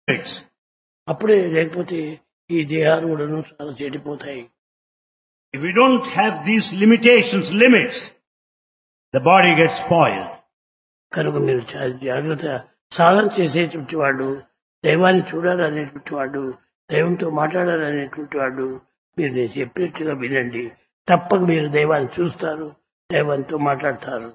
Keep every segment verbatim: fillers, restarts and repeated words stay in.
limits. అప్పుడే లేకపోతే ఈ దేహాలు కూడాను చాలా చెడిపోతాయి. If we don't have these limitations, limits, the body gets spoiled. కనుక మీరు చాలా జాగ్రత్త సాధన చేసేటువంటి వాడు, దైవాన్ని చూడాలనేటువంటి వాడు, దైవంతో మాట్లాడాలనేటువంటి వాడు మీరు నేను చెప్పినట్టుగా వినండి. తప్పక మీరు దైవాన్ని చూస్తారు, దైవంతో మాట్లాడతారు.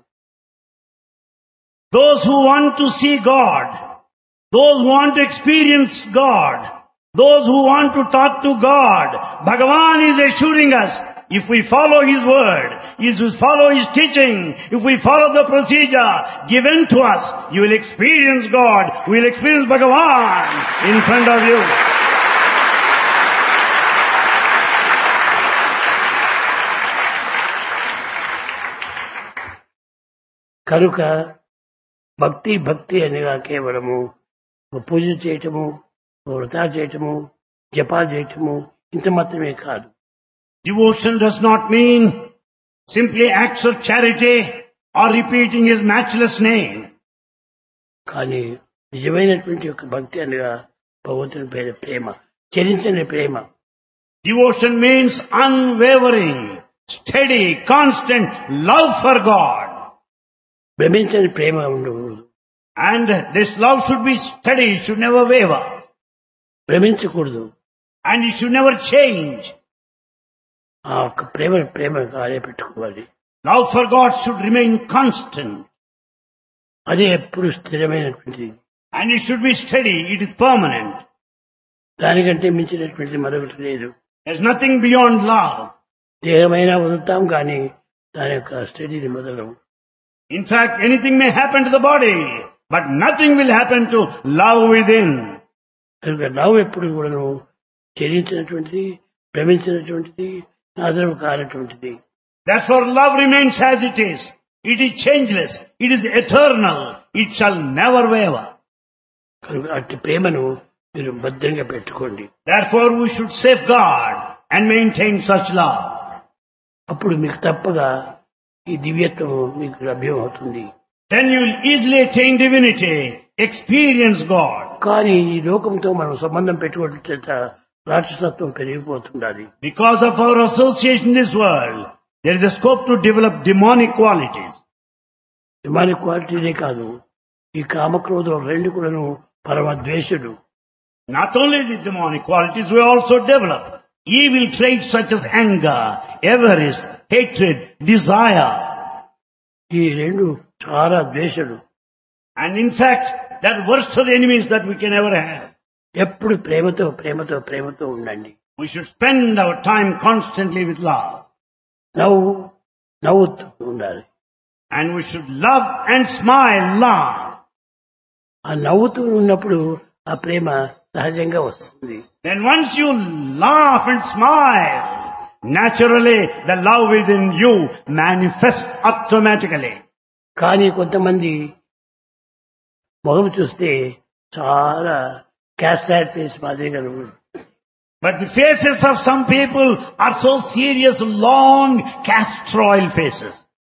Those who want to see God, those who want to experience God, those who want to talk to God, Bhagavan is assuring us, if we follow His word, if we follow His teaching, if we follow the procedure given to us, you will experience God, you will experience Bhagavan in front of you. కనుక భక్తి భక్తి అనగా కేవలము పూజ చేయటము, వ్రతాలు చేయటము, జపాలు చేయటము ఇంత మాత్రమే కాదు. Devotion does not mean simply acts of charity or repeating His matchless name. కానీ నిజమైనటువంటి యొక్క భక్తి అనగా భగవంతుని పేరు ప్రేమ, చరించని ప్రేమ. Devotion means unwavering, steady, constant love for God. భ్రమించని ప్రేమ ఉండకూడదు. And this love should be steady, it should never waver. భ్రమించకూడదు. And it should never change. ఆ ఒక్క ప్రేమ ప్రేమ కాలే పెట్టుకోవాలి. Love for God should remain constant. అదే ఎప్పుడు స్థిరమైనటువంటిది. And it should be steady, it is permanent. దానికంటే మించినటువంటి మరొకటి లేదు. There is nothing beyond love. దేహమైనా వదులుతాం కానీ దాని యొక్క స్టడీని మొదలం. In fact, anything may happen to the body, but nothing will happen to love within. కనుక లవ్ ఎప్పుడు కూడాను చరించినటువంటిది, భ్రమించినటువంటిది, నాశనం కానటువంటిది. Therefore love remains as it is. It is changeless. It is eternal. It shall never waver. కనుక అట్టి ప్రేమను మీరు భద్రంగా పెట్టుకోండి. Therefore we should safeguard and maintain such love. అప్పుడు మీకు తప్పగా ఈ దివ్యత్వము మీకు లభ్యం అవుతుంది. Then you will easily attain divinity, experience God. కానీ ఈ లోకంతో మనం సంబంధం పెట్టుకోవడం చేత రాక్షసత్వం పెరిగిపోతుండాలి. Because of our association in this world, there is a scope to develop demonic qualities. demonic క్వాలిటీనే కాదు, ఈ కామక్రోధం రెండు కూడాను పరమ ద్వేషుడు. Not only the demonic qualities, we also develop evil traits such as anger, avarice, hatred, desire. ఈ రెండు చాలా ద్వేషుడు. And in fact, that worst of the enemies that we can ever have. ఎప్పుడు ప్రేమతో ప్రేమతో ప్రేమతో ఉండండి. We should spend our time constantly with love. నవ్వు నవ్వుతూ ఉండాలి. And we should love and smile, laugh. ఆ నవ్వుతూ ఉన్నప్పుడు ఆ ప్రేమ సహజంగా వస్తుంది. Then once you laugh and smile, naturally the love within you manifests automatically. కానీ కొంతమంది మొహం చూస్తే చాలా క్యాస్టైడ్ ఫేస్ మాదిరిగా ఉంటుంది. But the faces of some people are so serious, long castor oil faces.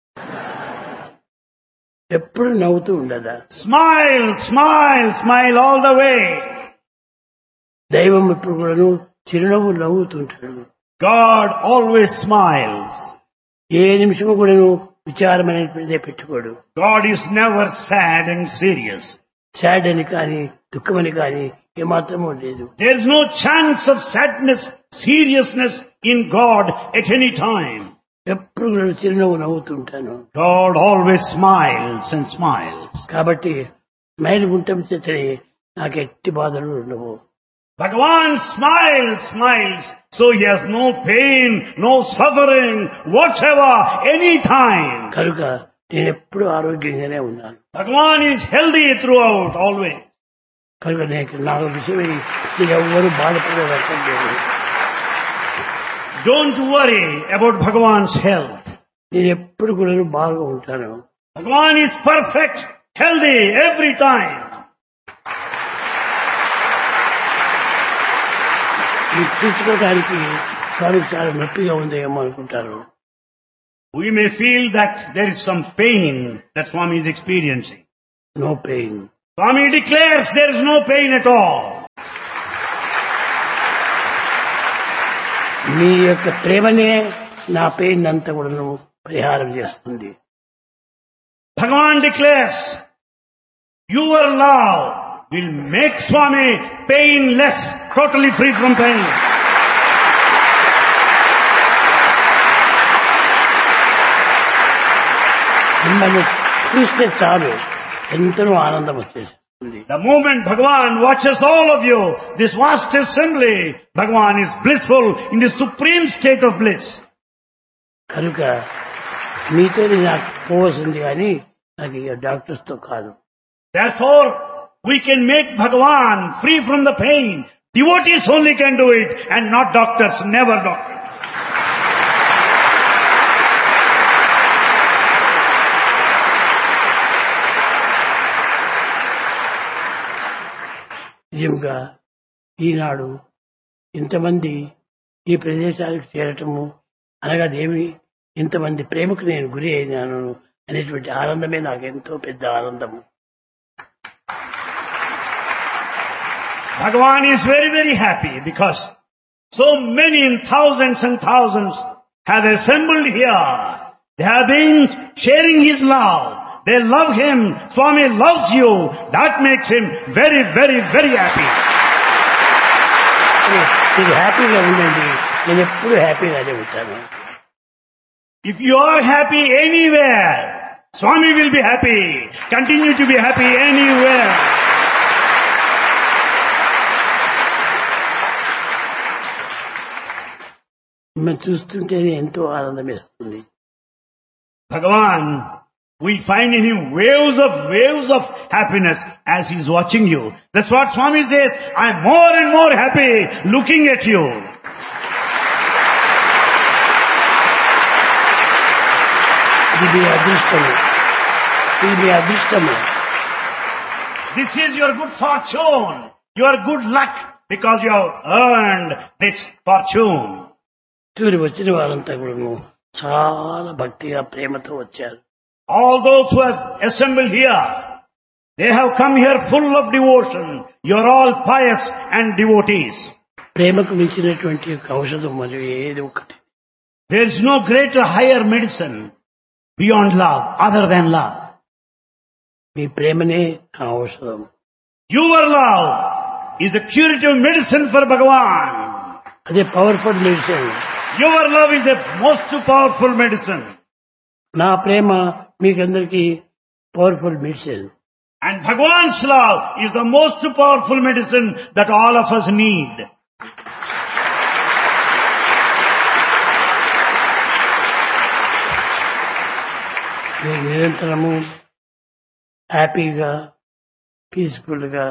ఎప్పుడు నవ్వుతూ ఉండదా? Smile, smile, smile all the way. దైవం ఇప్పుడు కూడాను చిరునవ్వు నవ్వుతుంటాడు. God always smiles. ఏ నిమిషము కూడాను విచారమైనటువంటిదే పెట్టుకోడు. God is never sad and serious. Sad అని కానీ దుఃఖమని కానీ ఏమాత్రమూ లేదు. There is no chance of sadness, seriousness in God at any time. ఎప్పుడు కూడా చిరునవ్వు నవ్వుతుంటాను. God always smiles and smiles. కాబట్టి స్మైల్ ఉండటం చేతనే నాకు ఎట్టి బాధలు ఉండవు. Bhagavan smiles, smiles, so he has no pain, no suffering, whatever, any time. కనుక నేను ఎప్పుడు ఆరోగ్యంగానే ఉన్నాను. Bhagavan is healthy throughout, always. కనుక నాకు నా విషయమై మీరు ఎవ్వరూ బాధపడేదర్థం లేదు. Don't worry about Bhagavan's health. నేను ఎప్పుడు కూడా బాగా ఉంటాను. Bhagavan is perfect, healthy every time. మీరు చూసుకోవడానికి స్వామికి చాలా నొప్పిగా ఉందేమో అనుకుంటారు. We may feel that there is some pain that Swami is experiencing. No pain. Swami declares there is no pain at all. మీ యొక్క ప్రేమనే నా పెయిన్ అంతా కూడా పరిహారం చేస్తుంది. Bhagavan declares, your love will make Swami painless, totally free from pain. మిమ్మల్ని చూస్తే చాలు ఎంతో ఆనందం వచ్చేస్తుంది. The moment Bhagavan watches all of you, this vast assembly, Bhagavan is blissful in the supreme state of bliss. కనుక మీతో నాకు పోవలసింది కానీ నాకు ఇక డాక్టర్స్ తో కాదు. Therefore, we can make Bhagavan free from the pain. Devotees only can do it and not doctors, never doctors. నిజంగా ఈనాడు ఇంతమంది ఈ ప్రదేశానికి చేరటము అనగా దేవి ఇంతమంది ప్రేమకు నేను గురి అయినాను అనేటువంటి ఆనందమే నాకు ఎంతో పెద్ద ఆనందము. Bhagavan is very, very happy because so many thousands and thousands have assembled here. They have been sharing his love. They love him. Swami loves you. That makes him very, very, very happy. మీరు హ్యాపీగా ఉండండి, నేను ఎప్పుడు హ్యాపీగానే ఉంటాను. If you are happy anywhere, Swami will be happy. Continue to be happy anywhere. మిమ్మల్ని చూస్తుంటేనే ఎంతో ఆనందం వేస్తుంది. Bhagavan, we find in him waves of waves of happiness as he's watching you. That's what Swami says. I'm more and more happy looking at you. ఇది మీ అదృష్టము, ఇది మీ అదృష్టము. This is your good fortune, your good luck, because you have earned this fortune. చూరి వచ్చిన వారంతా కూడా చాలా భక్తిగా ప్రేమతో వచ్చారు. All those who have assembled here, they have come here full of devotion. You are all pious and devotees. ప్రేమకు మించినటువంటి ఔషధం మరియు ఏది ఒకటి. There is no greater, higher medicine beyond love, other than love. మీ ప్రేమనే ఆ ఔషధం. Your love is the curative medicine for Bhagavan. అదే powerful medicine. Your love is the most powerful medicine. నా ప్రేమ మీకందరికీ powerful medicine. And Bhagavan's love is the most powerful medicine that all of us need. మీరు నిరంతరము హ్యాపీగా peaceful గా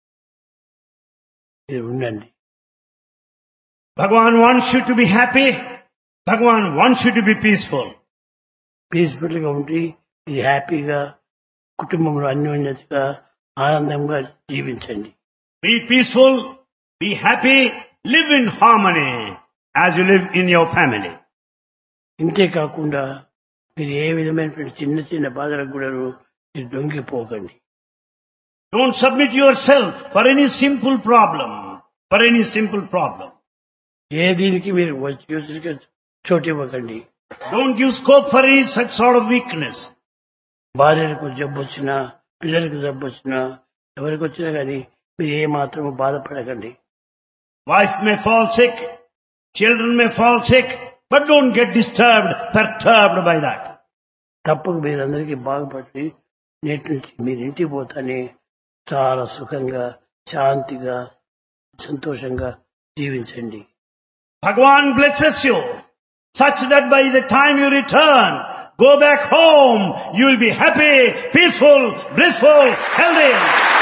మీరు ఉండండి. Bhagavan wants you to be happy. Bhagavan wants you to be peaceful. Peaceful గా ఉండి ఇది హ్యాపీగా కుటుంబంలో అన్యోన్యతగా ఆనందంగా జీవించండి. Be peaceful, be happy, live in harmony as you live in your family. ఇంతే కాకుండా మీరు ఏ విధమైనటువంటి చిన్న చిన్న బాధలకు కూడా మీరు దొంగిపోకండి. Don't submit yourself for any simple problem, for any simple problem. ఏ దీనికి మీరు వచ్చి చోటు ఇవ్వకండి. Don't give scope for any such sort of weakness. భార్యలకు జబ్బు వచ్చినా, పిల్లలకు జబ్బు వచ్చినా, ఎవరికి వచ్చినా కానీ మీరు ఏ మాత్రము బాధపడకండి. Wife may fall sick, children may fall sick, but don't get disturbed, perturbed by that. తప్పకు మీరందరికీ బాగుపడి నేటి నుంచి మీరు ఇంటికి పోతానే చాలా సుఖంగా, శాంతిగా, సంతోషంగా జీవించండి. Bhagavan blesses you such that by the time you return, go back home, you will be happy, peaceful, blissful, healthy.